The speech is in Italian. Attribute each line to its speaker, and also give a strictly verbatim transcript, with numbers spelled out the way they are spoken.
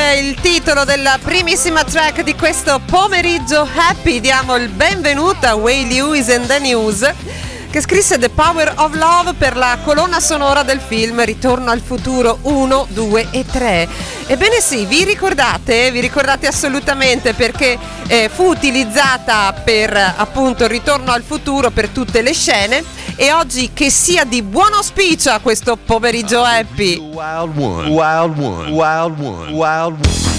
Speaker 1: è il titolo della primissima track di questo pomeriggio happy. Diamo il benvenuto a Huey Lewis and the News, che scrisse The Power of Love per la colonna sonora del film Ritorno al futuro uno, due e tre. Ebbene sì, vi ricordate? Vi ricordate assolutamente, perché eh, fu utilizzata per appunto il Ritorno al futuro per tutte le scene, e oggi che sia di buon auspicio a questo pomeriggio happy.
Speaker 2: Wild one, wild one, wild one, wild one.